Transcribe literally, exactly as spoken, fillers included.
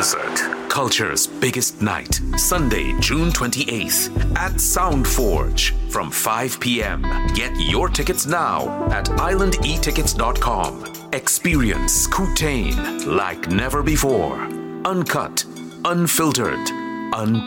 concert. Culture's biggest night. Sunday, June twenty-eighth at Sound Forge from five p.m. Get your tickets now at island e tickets dot com. Experience Kootain like never before. Uncut, unfiltered, un